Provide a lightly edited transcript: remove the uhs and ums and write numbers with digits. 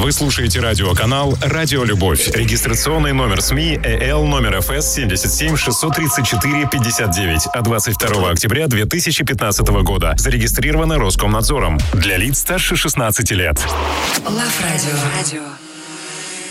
Вы слушаете радиоканал «Радио Любовь». Регистрационный номер СМИ ЭЛ номер ФС 77 634 59 от 22 октября 2015 года. Зарегистрировано Роскомнадзором. Для лиц старше 16 лет. Лав Радио.